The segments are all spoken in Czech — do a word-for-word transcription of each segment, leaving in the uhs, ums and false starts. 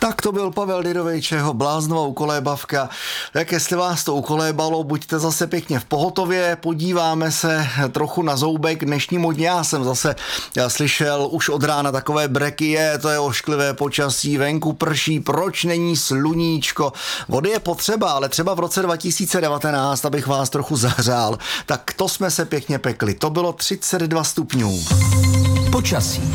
Tak to byl Pavel Didovejč, jeho bláznová ukolébavka. Tak jestli vás to ukolébalo, buďte zase pěkně v pohotově, podíváme se trochu na zoubek dnešnímu dně. Já jsem zase já slyšel už od rána takové breky, je, to je ošklivé počasí, venku prší, proč není sluníčko. Vody je potřeba, ale třeba v roce dva tisíce devatenáct, abych vás trochu zahřál, tak to jsme se pěkně pekli. To bylo třicet dva stupňů. Počasí.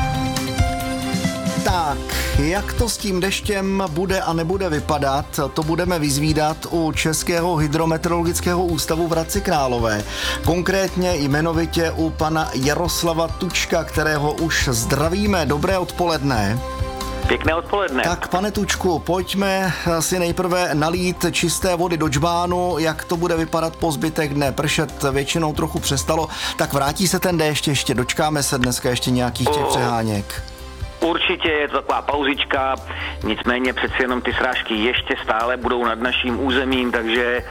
Tak, jak to s tím deštěm bude a nebude vypadat, to budeme vyzvídat u Českého hydrometeorologického ústavu v Hradci Králové. Konkrétně jmenovitě u pana Jaroslava Tučka, kterého už zdravíme. Dobré odpoledne. Pěkné odpoledne. Tak, pane Tučku, pojďme si nejprve nalít čisté vody do džbánu, jak to bude vypadat po zbytek dne. Pršet většinou trochu přestalo, tak vrátí se ten déšť ještě, dočkáme se dneska ještě nějakých těch přeháněk. Určitě je to taková pauzička, nicméně přeci jenom ty srážky ještě stále budou nad naším územím, takže,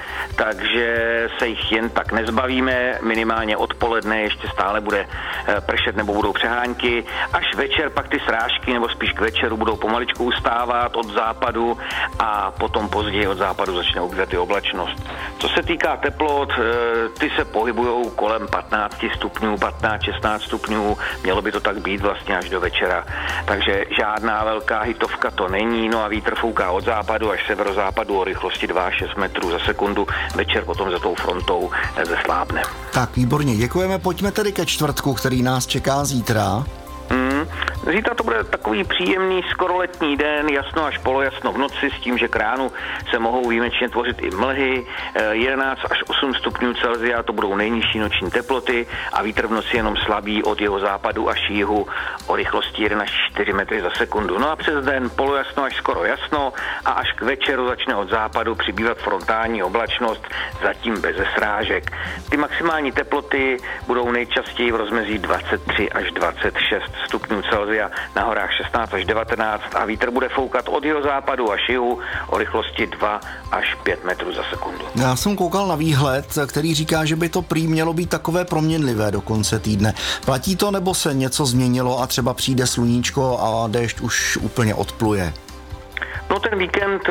takže se jich jen tak nezbavíme, minimálně odpoledne ještě stále bude pršet nebo budou přehánky. Až večer pak ty srážky, nebo spíš k večeru, budou pomaličku ustávat od západu a potom později od západu začne ubývat i oblačnost. Co se týká teplot, ty se pohybujou kolem patnáct stupňů, patnáct šestnáct stupňů, mělo by to tak být vlastně až do večera. Takže žádná velká hitovka to není, no a vítr fouká od západu až severozápadu o rychlosti dva až šest metrů za sekundu, večer potom za tou frontou zeslábne. Tak, výborně, děkujeme, pojďme tedy ke čtvrtku, který nás čeká zítra. Hmm. Zítra to bude takový příjemný skoro letní den, jasno až polojasno v noci, s tím, že k ránu se mohou výjimečně tvořit i mlhy, jedenáct až osm stupňů Celsia, to budou nejnižší noční teploty a vítr v noci jenom slabý od jeho západu až jihu o rychlosti jedna až čtyři metry za sekundu. No a přes den polojasno až skoro jasno a až k večeru začne od západu přibývat frontální oblačnost, zatím bez srážek. Ty maximální teploty budou nejčastěji v rozmezí dvacet tři až dvacet šest stupňů Celsia, na horách šestnáct až devatenáct a vítr bude foukat od jeho západu až jihu o rychlosti dva až pět metrů za sekundu. Já jsem koukal na výhled, který říká, že by to prý mělo být takové proměnlivé do konce týdne. Platí to, nebo se něco změnilo a třeba přijde sluníčko a déšť už úplně odpluje? No, ten víkend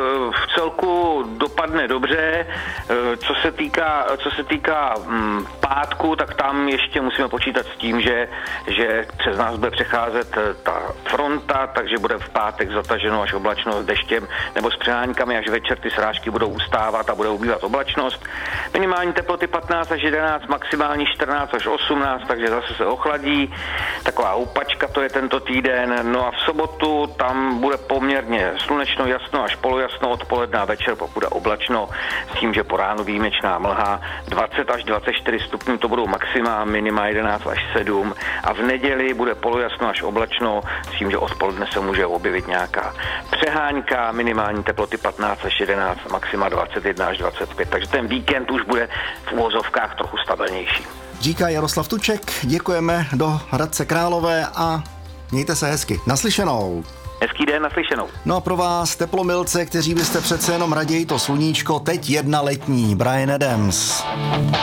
v celku dopadne dobře. Co se týká, co se týká pátku, tak tam ještě musíme počítat s tím, že, že přes nás bude přecházet ta fronta, takže bude v pátek zataženo až oblačnost deštěm nebo s přeháňkami, až večer ty srážky budou ustávat a bude ubývat oblačnost. Minimální teploty patnáct až jedenáct, maximální čtrnáct až osmnáct, takže zase se ochladí. Taková houpačka to je tento týden. No a v sobotu tam bude poměrně slunečno, jasno až polojasno, odpoledne a večer pokud je oblačno, s tím, že po ránu výjimečná mlha, dvacet až dvacet čtyři stupňů, to budou maxima, minima jedenáct až sedm a v neděli bude polojasno až oblačno, s tím, že odpoledne se může objevit nějaká přeháňka, minimální teploty patnáct až jedenáct, maxima dvacet jedna až dvacet pět, takže ten víkend už bude v uvozovkách trochu stabilnější. Říká Jaroslav Tuček, děkujeme do Hradce Králové a mějte se hezky. Naslyšenou. Hezký den, naslyšenou. No a pro vás teplomilce, kteří byste přece jenom raději to sluníčko, teď jedna letní, Bryan Adams.